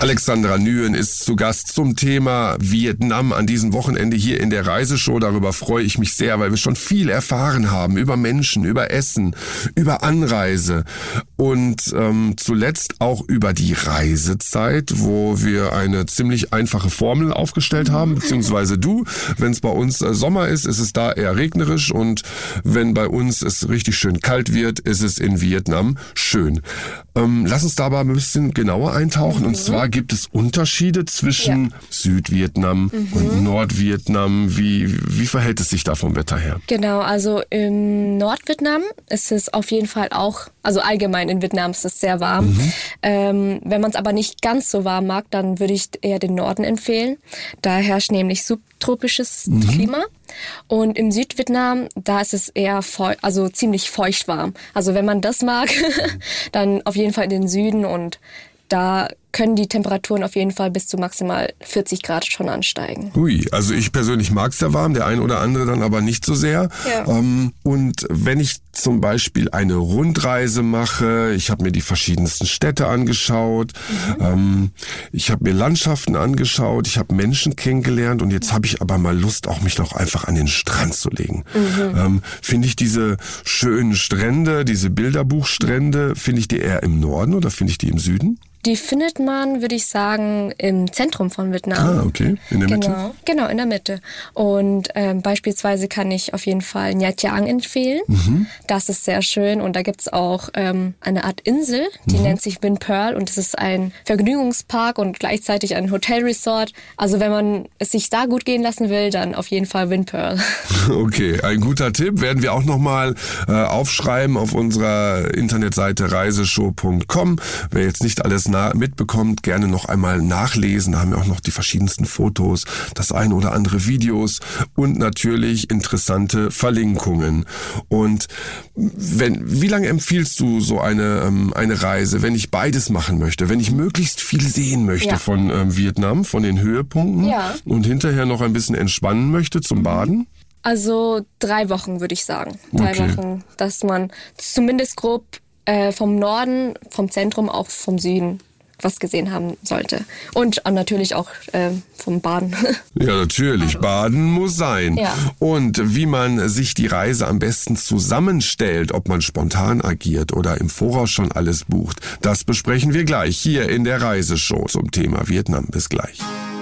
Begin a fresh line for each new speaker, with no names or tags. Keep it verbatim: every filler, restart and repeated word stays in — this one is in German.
Alexandra Nguyen ist zu Gast zum Thema Vietnam an diesem Wochenende hier in der Reiseshow. Darüber freue ich mich sehr, weil wir schon viel erfahren haben über Menschen, über Essen, über Anreise und ähm, zuletzt auch über die Reisezeit, wo wir eine ziemlich einfache Formel aufgestellt haben, beziehungsweise du. Wenn es bei uns äh, Sommer ist, ist es da eher regnerisch und wenn bei uns es richtig schön kalt wird, ist es in Vietnam schön. Ähm, lass uns da aber ein bisschen genauer eintauchen. Mhm. Und zwar gibt es Unterschiede zwischen ja. Südvietnam mhm. und Nordvietnam. Wie, wie verhält es sich da vom Wetter her?
Genau, also im Nordvietnam ist es auf jeden Fall auch, also allgemein in Vietnam ist es sehr warm. Mhm. Ähm, wenn man es aber nicht ganz so warm mag, dann würde ich eher den Norden empfehlen. Da herrscht nämlich subtropisches mhm. Klima. Und im Südvietnam, da ist es eher feu- also ziemlich feucht warm. Also wenn man das mag, dann auf jeden Fall in den Süden und da können die Temperaturen auf jeden Fall bis zu maximal vierzig Grad schon ansteigen.
Ui, also ich persönlich mag es ja warm, der ein oder andere dann aber nicht so sehr. Ja. Ähm, und wenn ich zum Beispiel eine Rundreise mache, ich habe mir die verschiedensten Städte angeschaut, mhm. ähm, ich habe mir Landschaften angeschaut, ich habe Menschen kennengelernt und jetzt habe ich aber mal Lust, auch mich noch einfach an den Strand zu legen. Mhm. Ähm, finde ich diese schönen Strände, diese Bilderbuchstrände, finde ich die eher im Norden oder finde ich die im Süden?
Die findet man, würde ich sagen, im Zentrum von Vietnam.
Ah, okay. In der
genau,
Mitte?
Genau, in der Mitte. Und ähm, beispielsweise kann ich auf jeden Fall Nha Trang empfehlen. Mhm. Das ist sehr schön. Und da gibt's auch ähm, eine Art Insel, die mhm. nennt sich Vinh Pearl. Und das ist ein Vergnügungspark und gleichzeitig ein Hotelresort. Also wenn man es sich da gut gehen lassen will, dann auf jeden Fall Vinh Pearl.
Okay, ein guter Tipp. Werden wir auch nochmal äh, aufschreiben auf unserer Internetseite reiseshow punkt com. Wer jetzt nicht alles mitbekommt, gerne noch einmal nachlesen. Da haben wir auch noch die verschiedensten Fotos, das eine oder andere Videos und natürlich interessante Verlinkungen. Und wenn, wie lange empfiehlst du so eine, ähm, eine Reise, wenn ich beides machen möchte, wenn ich möglichst viel sehen möchte ja. von ähm, Vietnam, von den Höhepunkten ja. und hinterher noch ein bisschen entspannen möchte zum Baden?
Also drei Wochen würde ich sagen. Drei
okay.
Wochen, dass man zumindest grob Äh, vom Norden, vom Zentrum, auch vom Süden was gesehen haben sollte. Und äh, natürlich auch äh, vom Baden.
Ja, natürlich. Baden muss sein.
Ja.
Und wie man sich die Reise am besten zusammenstellt, ob man spontan agiert oder im Voraus schon alles bucht, das besprechen wir gleich hier in der Reiseshow zum Thema Vietnam. Bis gleich.